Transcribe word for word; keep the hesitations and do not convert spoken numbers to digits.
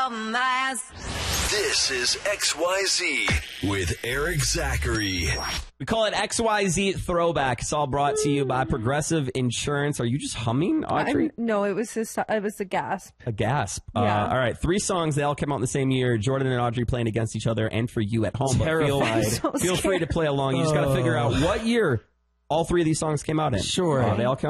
This is X Y Z with Eric Zachary. We call it X Y Z Throwback. It's all brought to you by Progressive Insurance. Are you just humming, Audrey? I'm, no, it was just, it was a gasp. A gasp. Yeah. Uh, all right, three songs. They all came out in the same year. Jordan and Audrey playing against each other, and for you at home. But feel, Terrified. So feel free to play along. You just got to figure out what year all three of these songs came out in. Sure. Uh, they all